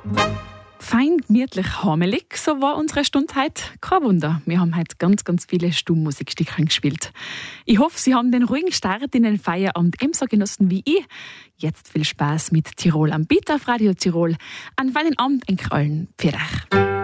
Fein, gemütlich, hamelig, so war unsere Stunde heute. Kein Wunder, wir haben heute ganz, ganz viele Stummmusikstücke gespielt. Ich hoffe, Sie haben den ruhigen Start in den Feierabend ebenso genossen wie ich. Jetzt viel Spaß mit Tirol am Beat auf Radio Tirol. Einen feinen Abend in allen. Pfiat euch.